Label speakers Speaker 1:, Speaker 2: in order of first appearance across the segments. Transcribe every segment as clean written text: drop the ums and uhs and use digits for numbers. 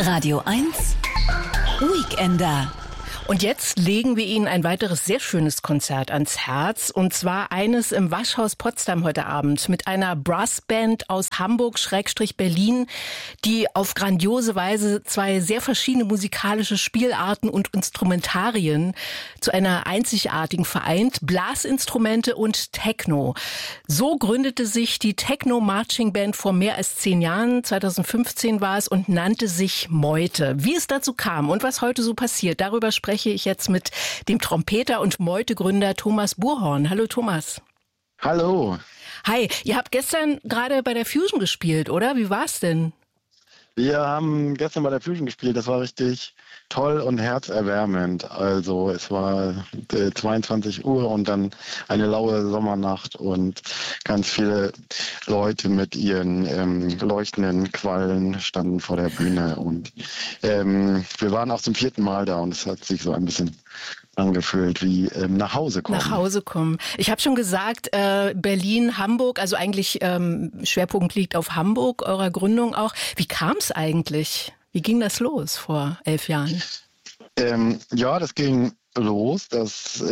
Speaker 1: Radio 1 Weekender. Und jetzt legen wir Ihnen ein weiteres sehr schönes Konzert ans Herz. Und zwar eines im Waschhaus Potsdam heute Abend mit einer Brassband aus Hamburg/Berlin, die auf grandiose Weise zwei sehr verschiedene musikalische Spielarten und Instrumentarien zu einer einzigartigen vereint: Blasinstrumente und Techno. So gründete sich die Techno Marching Band vor mehr als 10 Jahren. 2015 war es und nannte sich Meute. Wie es dazu kam und was heute so passiert, darüber spreche ich jetzt mit dem Trompeter und Meute-Gründer Thomas Buhrhorn. Hallo Thomas.
Speaker 2: Hallo.
Speaker 1: Hi, ihr habt gestern gerade bei der Fusion gespielt, oder? Wie war's denn?
Speaker 2: Wir haben gestern bei der Fusion gespielt. Das war richtig toll und herzerwärmend. Also es war 22 Uhr und dann eine laue Sommernacht und ganz viele Leute mit ihren leuchtenden Quallen standen vor der Bühne. Und wir waren auch zum 4. Mal da und es hat sich so ein bisschen angefühlt wie nach Hause kommen.
Speaker 1: Nach Hause kommen. Ich habe schon gesagt, Berlin, Hamburg, also eigentlich Schwerpunkt liegt auf Hamburg, eurer Gründung auch. Wie kam es eigentlich? Wie ging das los vor 11 Jahren?
Speaker 2: Ja, das ging los, dass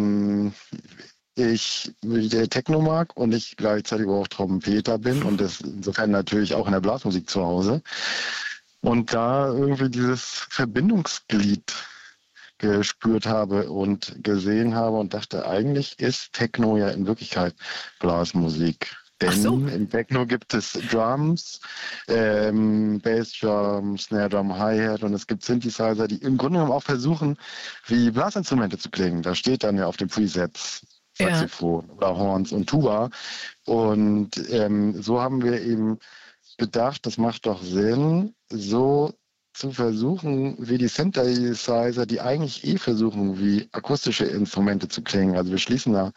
Speaker 2: ich der Techno mag und ich gleichzeitig auch Trompeter bin und das insofern natürlich auch in der Blasmusik zu Hause. Und da irgendwie dieses Verbindungsglied gespürt habe und gesehen habe und dachte, eigentlich ist Techno ja in Wirklichkeit Blasmusik. Denn im Techno gibt es Drums, Bassdrum, Snare Drum, Hi-Hat und es gibt Synthesizer, die im Grunde genommen auch versuchen, wie Blasinstrumente zu klingen. Da steht dann ja auf den Presets Saxophon oder Horns und Tuba. Und so haben wir eben gedacht, das macht doch Sinn, so zu versuchen, wie die Synthesizer, die eigentlich versuchen, wie akustische Instrumente zu klingen. Also wir schließen da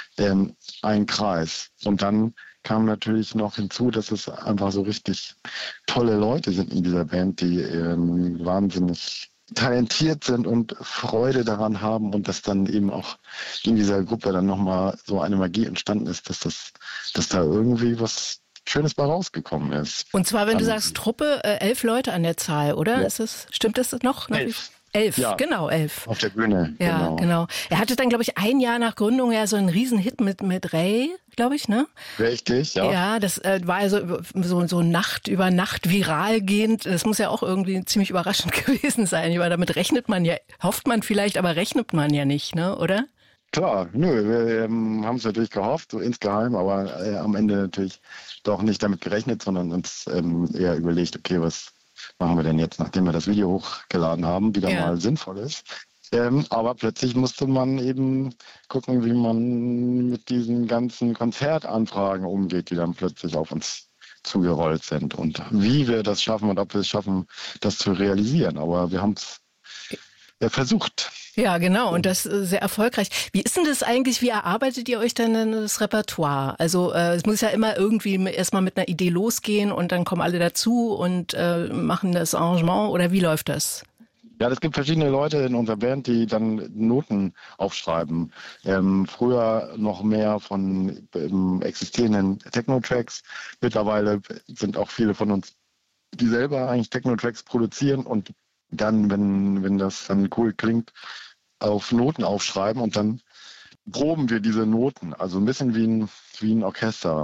Speaker 2: einen Kreis. Und dann kam natürlich noch hinzu, dass es einfach so richtig tolle Leute sind in dieser Band, die wahnsinnig talentiert sind und Freude daran haben und dass dann eben auch in dieser Gruppe dann nochmal so eine Magie entstanden ist, dass da irgendwie was Schönes bei rausgekommen ist.
Speaker 1: Und zwar, wenn du sagst Truppe, 11 Leute an der Zahl, oder?
Speaker 2: Ja.
Speaker 1: Stimmt das noch?
Speaker 2: 11.
Speaker 1: 11,
Speaker 2: ja,
Speaker 1: genau, 11.
Speaker 2: Auf der Bühne,
Speaker 1: ja, genau. Er hatte dann, glaube ich, ein Jahr nach Gründung ja so einen Riesenhit mit Ray, glaube ich, ne?
Speaker 2: Richtig, ja.
Speaker 1: Ja, das war also so Nacht über Nacht viral gehend. Das muss ja auch irgendwie ziemlich überraschend gewesen sein, weil damit rechnet man ja, hofft man vielleicht, aber rechnet man ja nicht, ne, oder?
Speaker 2: Klar, wir haben es natürlich gehofft, so insgeheim, aber am Ende natürlich doch nicht damit gerechnet, sondern uns eher überlegt, okay, was machen wir denn jetzt, nachdem wir das Video hochgeladen haben, wieder mal sinnvoll ist. Aber plötzlich musste man eben gucken, wie man mit diesen ganzen Konzertanfragen umgeht, die dann plötzlich auf uns zugerollt sind und wie wir das schaffen und ob wir es schaffen, das zu realisieren. Aber wir haben es versucht.
Speaker 1: Ja, genau. Und das sehr erfolgreich. Wie ist denn das eigentlich? Wie erarbeitet ihr euch denn das Repertoire? Also es muss ja immer irgendwie erstmal mit einer Idee losgehen und dann kommen alle dazu und machen das Arrangement. Oder wie läuft das?
Speaker 2: Ja, es gibt verschiedene Leute in unserer Band, die dann Noten aufschreiben. Früher noch mehr von existierenden Techno-Tracks. Mittlerweile sind auch viele von uns, die selber eigentlich Techno-Tracks produzieren und dann, wenn das dann cool klingt, auf Noten aufschreiben und dann proben wir diese Noten. Also ein bisschen wie ein Orchester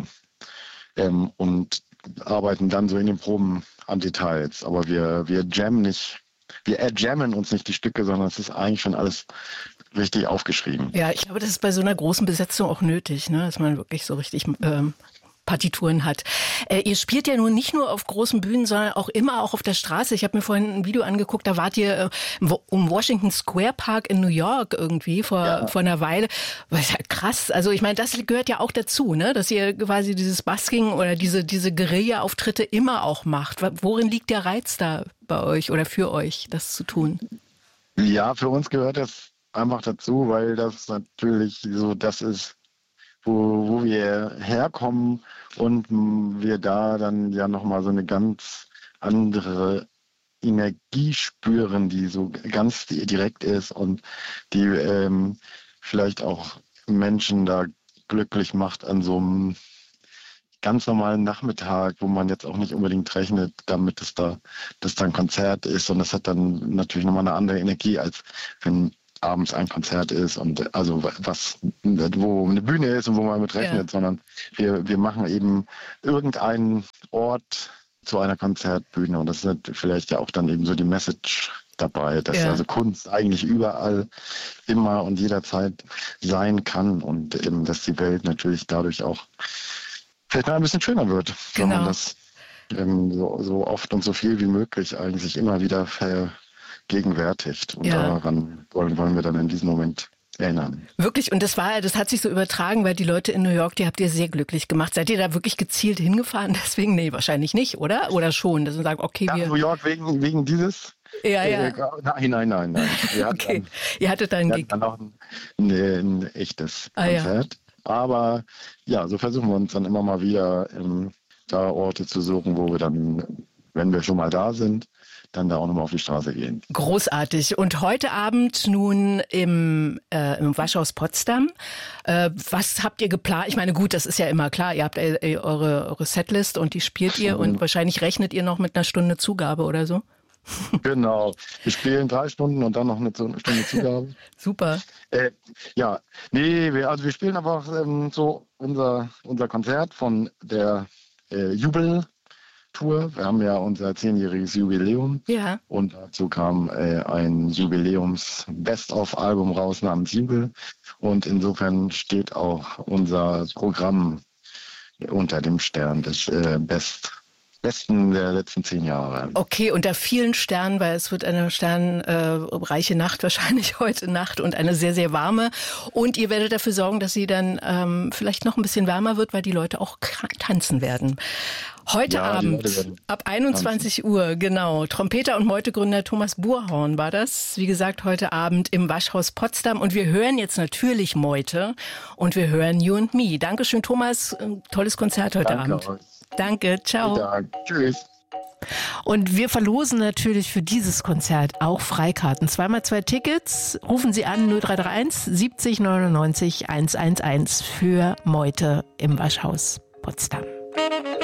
Speaker 2: und arbeiten dann so in den Proben an Details. Aber wir jammen uns nicht die Stücke, sondern es ist eigentlich schon alles richtig aufgeschrieben.
Speaker 1: Ja, ich glaube, das ist bei so einer großen Besetzung auch nötig, ne? Dass man wirklich so richtig Partituren hat. Ihr spielt ja nun nicht nur auf großen Bühnen, sondern auch immer auch auf der Straße. Ich habe mir vorhin ein Video angeguckt, da wart ihr um Washington Square Park in New York irgendwie vor einer Weile. Das ist halt krass. Also ich meine, das gehört ja auch dazu, ne? Dass ihr quasi dieses Busking oder diese Guerilla-Auftritte immer auch macht. Worin liegt der Reiz da bei euch oder für euch, das zu tun?
Speaker 2: Ja, für uns gehört das einfach dazu, weil das natürlich so das ist, wo wir herkommen und wir da dann ja nochmal so eine ganz andere Energie spüren, die so ganz direkt ist und die vielleicht auch Menschen da glücklich macht an so einem ganz normalen Nachmittag, wo man jetzt auch nicht unbedingt rechnet, damit das da ein Konzert ist. Und das hat dann natürlich nochmal eine andere Energie, als wenn abends ein Konzert ist und also wo eine Bühne ist und wo man mit rechnet, sondern wir machen eben irgendeinen Ort zu einer Konzertbühne und das ist vielleicht ja auch dann eben so die Message dabei, dass also Kunst eigentlich überall immer und jederzeit sein kann und eben, dass die Welt natürlich dadurch auch vielleicht mal ein bisschen schöner wird, wenn man das so oft und so viel wie möglich eigentlich immer wieder vergegenwärtigt. Und daran wollen wir dann in diesem Moment erinnern.
Speaker 1: Wirklich, und das hat sich so übertragen, weil die Leute in New York, die habt ihr sehr glücklich gemacht. Seid ihr da wirklich gezielt hingefahren? Deswegen, nee, wahrscheinlich nicht, oder? Oder schon, dass man sagt, okay, wir...
Speaker 2: New York wegen dieses?
Speaker 1: Ja.
Speaker 2: Nein.
Speaker 1: Okay, ihr hattet da einen Gig.
Speaker 2: Dann auch ein echtes Konzert. Aber ja, so versuchen wir uns dann immer mal wieder da Orte zu suchen, wo wir dann, wenn wir schon mal da sind, dann da auch nochmal auf die Straße gehen.
Speaker 1: Großartig. Und heute Abend nun im Waschhaus Potsdam. Was habt ihr geplant? Ich meine, gut, das ist ja immer klar. Ihr habt eure Setlist und die spielt ihr und wahrscheinlich rechnet ihr noch mit einer Stunde Zugabe oder so?
Speaker 2: Genau. Wir spielen 3 Stunden und dann noch eine Stunde Zugabe.
Speaker 1: Super.
Speaker 2: Wir spielen aber auch so unser Konzert von der Jubel-Tour. Wir haben ja unser 10-jähriges Jubiläum.
Speaker 1: Ja.
Speaker 2: Und dazu kam ein Jubiläums-Best-of-Album raus namens Jubel. Und insofern steht auch unser Programm unter dem Stern des Besten der letzten 10 Jahre.
Speaker 1: Okay, unter vielen Sternen, weil es wird eine sternreiche Nacht wahrscheinlich heute Nacht und eine sehr, sehr warme. Und ihr werdet dafür sorgen, dass sie dann vielleicht noch ein bisschen wärmer wird, weil die Leute auch tanzen werden. Heute Abend ab 21 Uhr, genau. Trompeter und Meute-Gründer Thomas Buhrhorn war das. Wie gesagt, heute Abend im Waschhaus Potsdam. Und wir hören jetzt natürlich Meute und wir hören You and Me. Dankeschön, Thomas. Tolles Konzert heute Abend.
Speaker 2: Euch.
Speaker 1: Danke, ciao.
Speaker 2: Tschüss.
Speaker 1: Und wir verlosen natürlich für dieses Konzert auch Freikarten. 2x2 Tickets. Rufen Sie an 0331 70 99 111 für Meute im Waschhaus Potsdam.